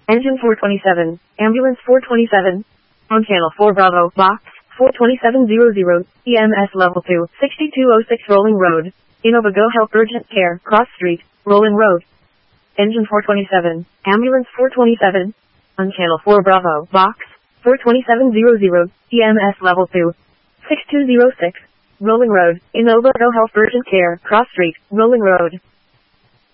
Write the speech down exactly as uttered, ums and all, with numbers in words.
Engine four twenty-seven, Ambulance four twenty-seven. On Channel four Bravo, Box four twenty-seven hundred, E M S Level two, sixty-two oh six Rolling Road. Innova Go Help Urgent Care, Cross Street, Rolling Road. Engine four twenty-seven, Ambulance four twenty-seven. On Channel four Bravo, Box four twenty-seven hundred, E M S Level two, sixty-two oh six, Rolling Road. Innova Go Help Urgent Care, Cross Street, Rolling Road.